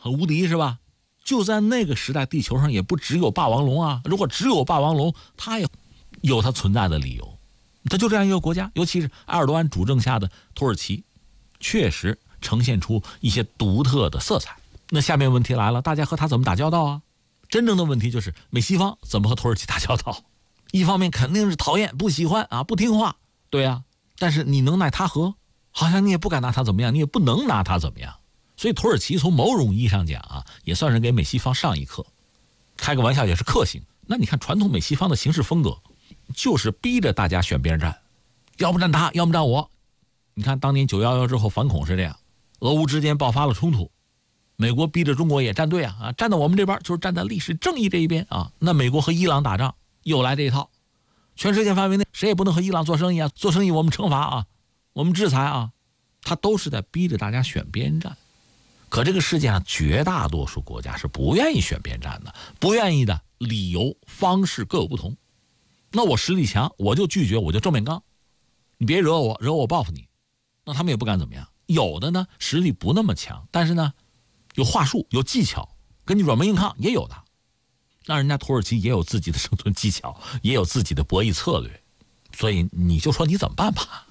很无敌是吧？就在那个时代，地球上也不只有霸王龙啊。如果只有霸王龙，它也有它存在的理由。它就这样一个国家，尤其是埃尔多安主政下的土耳其，确实呈现出一些独特的色彩。那下面问题来了，大家和他怎么打交道啊？真正的问题就是美西方怎么和土耳其打交道？一方面肯定是讨厌、不喜欢啊，不听话，对啊。但是你能奈他何？好像你也不敢拿他怎么样，你也不能拿他怎么样。所以土耳其从某种意义上讲啊，也算是给美西方上一课。开个玩笑也是克星。那你看传统美西方的行事风格，就是逼着大家选边站，要不站他，要不站我。你看当年911之后反恐是这样，俄乌之间爆发了冲突，美国逼着中国也站队啊，站在我们这边，就是站在历史正义这一边啊。那美国和伊朗打仗又来这一套，全世界范围内谁也不能和伊朗做生意啊，做生意我们惩罚啊，我们制裁啊，他都是在逼着大家选边站。可这个世界上绝大多数国家是不愿意选边站的，不愿意的理由方式各有不同。那我实力强，我就拒绝，我就正面刚，你别惹我，惹我报复你。那他们也不敢怎么样。有的呢实力不那么强，但是呢有话术有技巧，跟你软磨硬抗也有的。那人家土耳其也有自己的生存技巧，也有自己的博弈策略，所以你就说你怎么办吧。